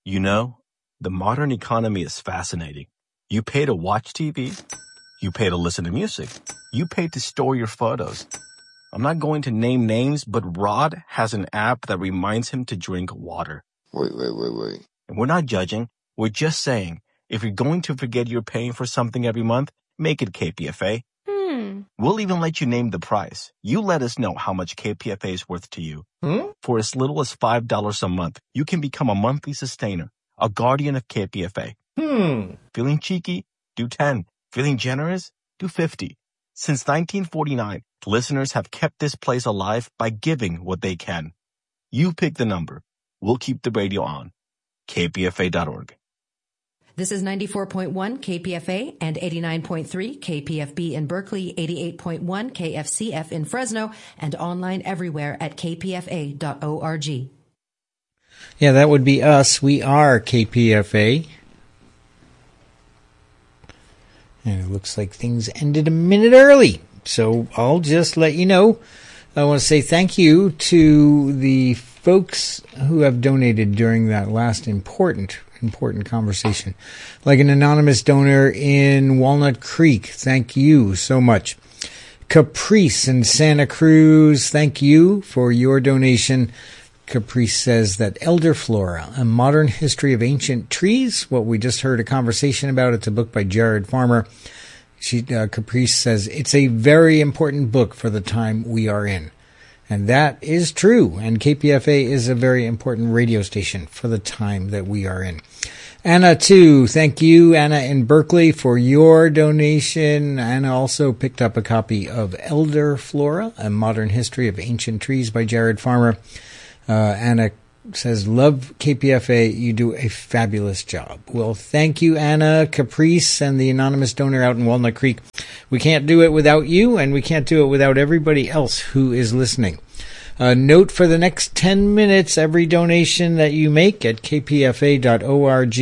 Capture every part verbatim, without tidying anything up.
You know, the modern economy is fascinating. You pay to watch T V. You pay to listen to music. You pay to store your photos. I'm not going to name names, but Rod has an app that reminds him to drink water. Wait, wait, wait, wait. And we're not judging. We're just saying, if you're going to forget you're paying for something every month, make it K P F A. Hmm. We'll even let you name the price. You let us know how much K P F A is worth to you. Hmm? For as little as five dollars a month, you can become a monthly sustainer, a guardian of K P F A. Hmm. Feeling cheeky? Do ten. Feeling generous? Do fifty. Since nineteen forty-nine, listeners have kept this place alive by giving what they can. You pick the number. We'll keep the radio on. K P F A dot org. This is ninety-four point one K P F A and eighty-nine point three K P F B in Berkeley, eighty-eight point one K F C F in Fresno, and online everywhere at K P F A dot org. Yeah, that would be us. We are K P F A. And it looks like things ended a minute early. So I'll just let you know. I want to say thank you to the folks who have donated during that last important, important conversation. Like an anonymous donor in Walnut Creek. Thank you so much. Caprice in Santa Cruz. Thank you for your donation. Caprice says that Elderflora, A Modern History of Ancient Trees, what we just heard a conversation about, it's a book by Jared Farmer. She, uh, Caprice says, it's a very important book for the time we are in. And that is true. And K P F A is a very important radio station for the time that we are in. Anna, too. Thank you, Anna in Berkeley, for your donation. Anna also picked up a copy of Elderflora, A Modern History of Ancient Trees by Jared Farmer. Uh, Anna says, love K P F A. You do a fabulous job. Well, thank you, Anna, Caprice, and the anonymous donor out in Walnut Creek. We can't do it without you, and we can't do it without everybody else who is listening. Uh, note for the next ten minutes, every donation that you make at K P F A dot org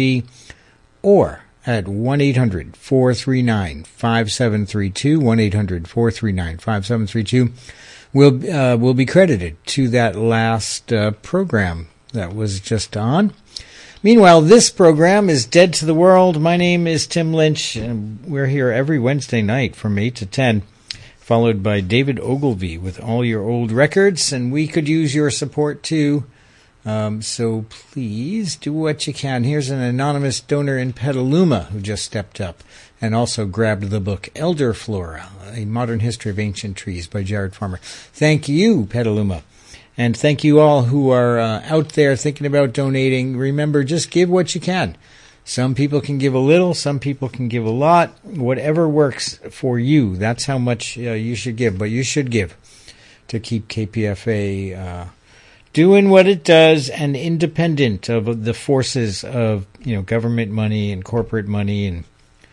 or at one eight hundred four three nine five seven three two, one eight hundred four three nine five seven three two. Will uh, will be credited to that last uh, program that was just on. Meanwhile, this program is Dead to the World. My name is Tim Lynch, and we're here every Wednesday night from eight to ten, followed by David Ogilvy with all your old records, and we could use your support too. Um, so please do what you can. Here's an anonymous donor in Petaluma who just stepped up and also grabbed the book Elderflora, A Modern History of Ancient Trees by Jared Farmer. Thank you, Petaluma. And thank you all who are uh, out there thinking about donating. Remember, just give what you can. Some people can give a little, some people can give a lot. Whatever works for you, that's how much uh, you should give. But you should give to keep K P F A uh, doing what it does and independent of the forces of, you know, government money and corporate money and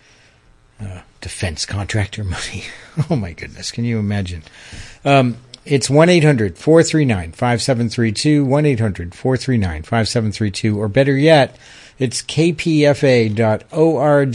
uh, defense contractor money. Oh, my goodness. Can you imagine? Um, it's one eight hundred four three nine five seven three two, one eight hundred four three nine five seven three two, or better yet, it's K P F A dot org.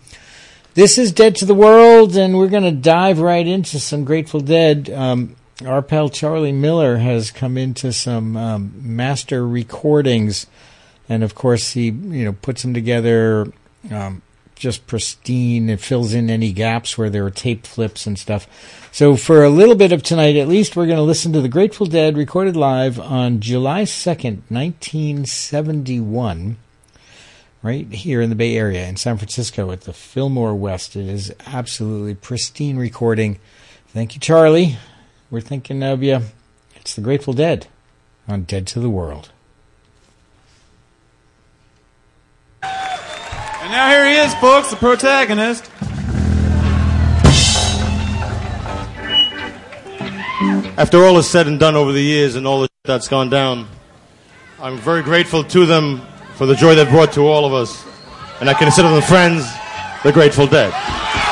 This is Dead to the World, and we're going to dive right into some Grateful Dead. Um, our pal Charlie Miller has come into some um, master recordings, and of course he, you know, puts them together um, just pristine. It fills in any gaps where there are tape flips and stuff. So for a little bit of tonight, at least, we're going to listen to the Grateful Dead recorded live on July second, nineteen seventy-one, right here in the Bay Area in San Francisco at the Fillmore West. It is absolutely pristine recording. Thank you, Charlie. We're thinking of you. It's the Grateful Dead on Dead to the World. And now here he is, folks, the protagonist. After all is said and done over the years and all the shit that's gone down, I'm very grateful to them for the joy they brought to all of us. And I consider them friends, the Grateful Dead.